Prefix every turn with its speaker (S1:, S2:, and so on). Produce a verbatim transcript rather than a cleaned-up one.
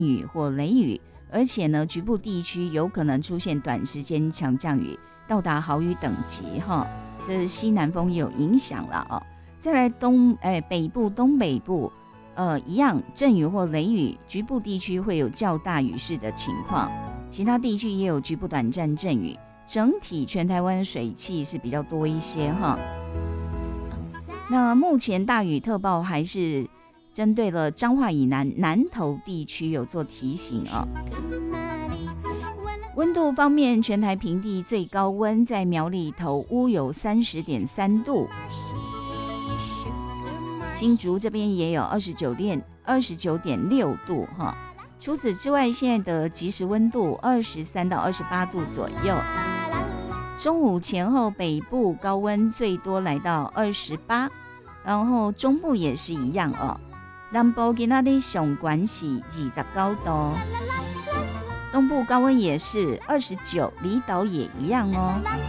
S1: 雨或雷雨，而且呢，局部地区有可能出现短时间强降雨，到达豪雨等级哈。这是西南风也有影响了哦。再来东哎北部、东北部，呃一样阵雨或雷雨，局部地区会有较大雨势的情况，其他地区也有局部短暂阵雨。整体全台湾水汽是比较多一些哈。那目前大雨特报还是针对了彰化以南南投地区有做提醒哦。温度方面，全台平地最高温在苗栗头屋有 三十点三度，新竹这边也有二十九点六度哈。除此之外，现在的即时温度二十三到二十八度左右。中午前后，北部高温最多来到二十八，然后中部也是一样哦。南部今天的上关是二十九度，东部高温也是二十九，离岛也一样哦。